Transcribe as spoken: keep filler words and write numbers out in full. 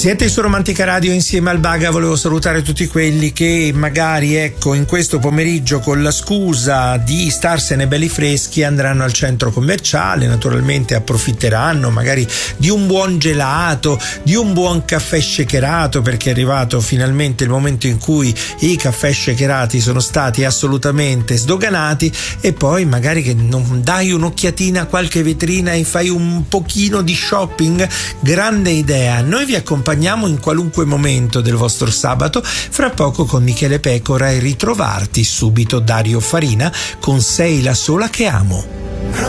Siete su Romantica Radio insieme al Baga. Volevo salutare tutti quelli che magari, ecco, in questo pomeriggio con la scusa di starsene belli freschi andranno al centro commerciale, naturalmente approfitteranno magari di un buon gelato, di un buon caffè shakerato, perché è arrivato finalmente il momento in cui i caffè shakerati sono stati assolutamente sdoganati, e poi magari che non dai un'occhiatina a qualche vetrina e fai un pochino di shopping. Grande idea. Noi vi accompagniamo in qualunque momento del vostro sabato, fra poco con Michele Pecora, e ritrovarti subito Dario Farina con Sei la sola che amo.